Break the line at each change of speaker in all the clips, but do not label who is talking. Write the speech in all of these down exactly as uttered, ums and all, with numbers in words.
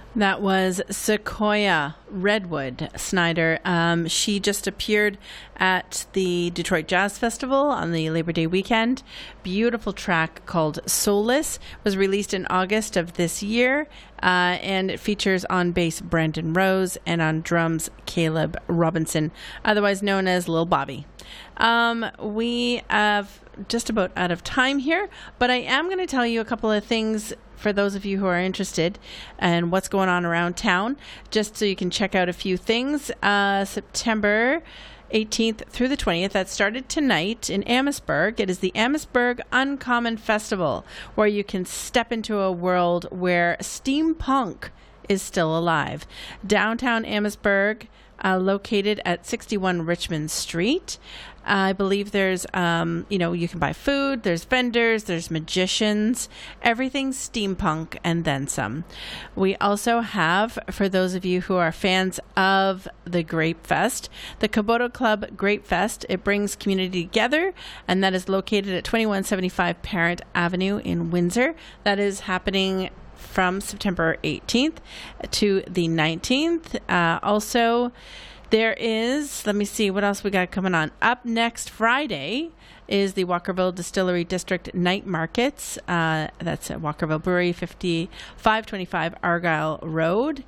That was Sequoia Redwood Snyder. Um, she just appeared at the Detroit Jazz Festival on the Labor Day weekend. Beautiful track called Soulless was released in August of this year, uh, and it features on bass Brandon Rose and on drums Caleb Robinson, otherwise known as Lil Bobby. Um, we have just about out of time here, but I am going to tell you a couple of things for those of you who are interested and what's going on around town, just so you can check out a few things. Uh, September eighteenth through the twentieth, that started tonight in Amherstburg. It is the Amherstburg Uncommon Festival, where you can step into a world where steampunk is still alive. Downtown Amherstburg, uh, located at sixty-one Richmond Street. I believe there's, um, you know, you can buy food, there's vendors, there's magicians, everything's steampunk and then some. We also have, for those of you who are fans of the Grape Fest, the Kubota Club Grape Fest. It brings community together, and that is located at twenty-one seventy-five Parent Avenue in Windsor. That is happening from September eighteenth to the nineteenth. Uh, also, there is, let me see, what else we got coming on. Up next Friday is the Walkerville Distillery District Night Markets. Uh, that's at Walkerville Brewery, fifty-five twenty-five Argyle Road.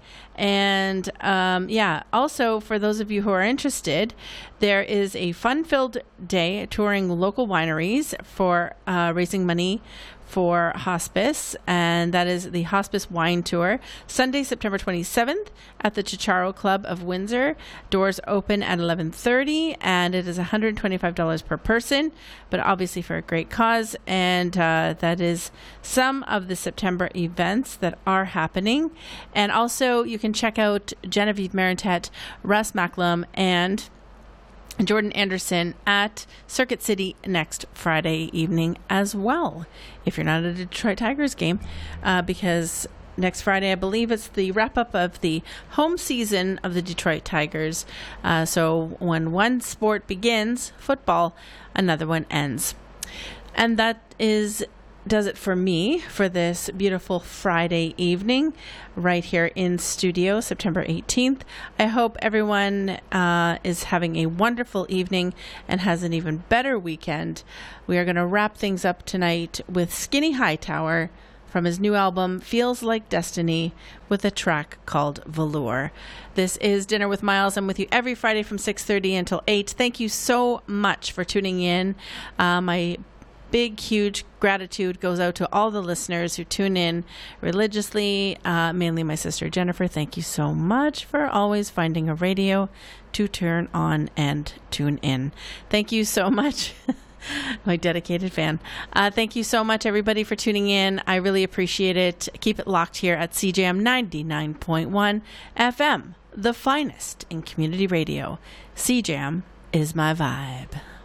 And um, yeah, also for those of you who are interested, there is a fun-filled day touring local wineries for uh, raising money for hospice, and that is the Hospice Wine Tour, Sunday, September twenty-seventh at the Chicharo Club of Windsor. Doors open at eleven thirty, and it is one hundred twenty-five dollars per person, but obviously for a great cause. And uh, that is some of the September events that are happening. And also you can check out Genevieve Marentet, Russ Macklem, and Jordan Anderson at Circuit City next Friday evening as well, if you're not at a Detroit Tigers game, uh, because next Friday, I believe it's the wrap-up of the home season of the Detroit Tigers. Uh, so when one sport begins, football, another one ends. And that is does it for me for this beautiful Friday evening right here in studio, September eighteenth. I hope everyone uh, is having a wonderful evening and has an even better weekend. We are going to wrap things up tonight with Skinny Hightower from his new album, Feels Like Destiny, with a track called Velour. This is Dinner with Miles. I'm with you every Friday from six thirty until eight. Thank you so much for tuning in. Uh, my big, huge gratitude goes out to all the listeners who tune in religiously, uh, mainly my sister Jennifer. Thank you so much for always finding a radio to turn on and tune in. Thank you so much. My dedicated fan. Uh, thank you so much, everybody, for tuning in. I really appreciate it. Keep it locked here at C J M ninety-nine point one F M, the finest in community radio. C J M is my vibe.